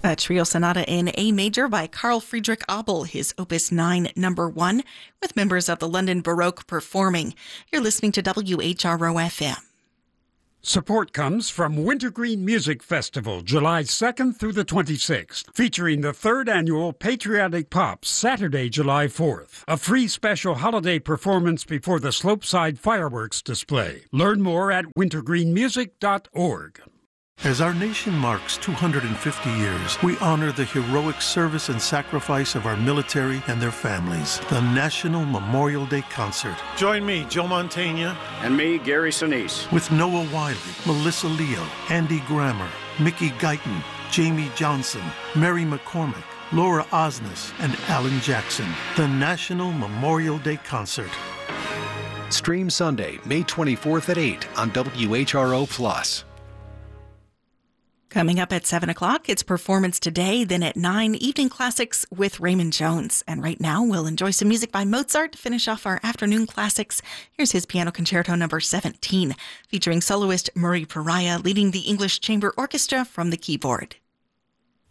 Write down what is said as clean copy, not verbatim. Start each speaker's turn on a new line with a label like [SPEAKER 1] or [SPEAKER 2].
[SPEAKER 1] A trio sonata in A major by Carl Friedrich Abel, his Opus 9, number 1, with members of the London Baroque performing. You're listening to WHRO FM.
[SPEAKER 2] Support comes from Wintergreen Music Festival, July 2nd through the 26th, featuring the 3rd annual Patriotic Pop, Saturday, July 4th. A free special holiday performance before the Slopeside fireworks display. Learn more at wintergreenmusic.org.
[SPEAKER 3] As our nation marks 250 years, we honor the heroic service and sacrifice of our military and their families. The National Memorial Day Concert. Join me, Joe Mantegna.
[SPEAKER 4] And me, Gary Sinise.
[SPEAKER 3] With Noah Wiley, Melissa Leo, Andy Grammer, Mickey Guyton, Jamie Johnson, Mary McCormick, Laura Osnes, and Alan Jackson. The National Memorial Day Concert.
[SPEAKER 5] Stream Sunday, May 24th at 8 on WHRO+.
[SPEAKER 1] Coming up at 7 o'clock, it's Performance Today. Then at 9, Evening Classics with Raymond Jones. And right now, we'll enjoy some music by Mozart to finish off our afternoon classics. Here's his Piano Concerto number 17, featuring soloist Murray Pariah leading the English Chamber Orchestra from the keyboard.